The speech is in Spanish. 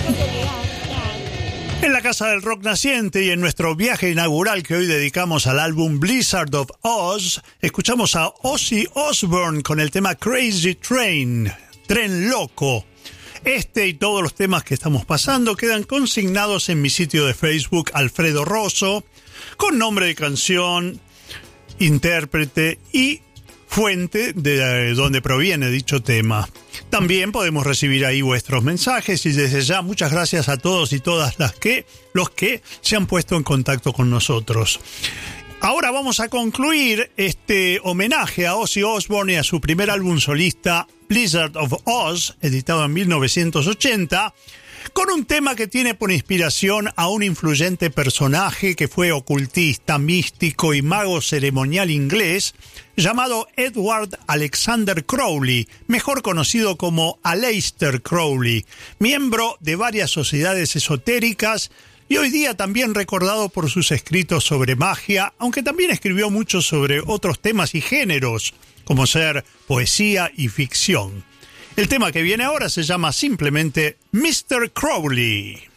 En la Casa del Rock Naciente y en nuestro viaje inaugural que hoy dedicamos al álbum Blizzard of Ozz, escuchamos a Ozzy Osbourne con el tema Crazy Train, Tren Loco. Este y todos los temas que estamos pasando quedan consignados en mi sitio de Facebook Alfredo Rosso, con nombre de canción, intérprete y fuente de donde proviene dicho tema. También podemos recibir ahí vuestros mensajes y desde ya muchas gracias a todos y todas los que se han puesto en contacto con nosotros. Ahora vamos a concluir este homenaje a Ozzy Osbourne y a su primer álbum solista Blizzard of Ozz, editado en 1980, con un tema que tiene por inspiración a un influyente personaje que fue ocultista, místico y mago ceremonial inglés llamado Edward Alexander Crowley, mejor conocido como Aleister Crowley, miembro de varias sociedades esotéricas y hoy día también recordado por sus escritos sobre magia, aunque también escribió mucho sobre otros temas y géneros, como ser poesía y ficción. El tema que viene ahora se llama simplemente Mr. Crowley.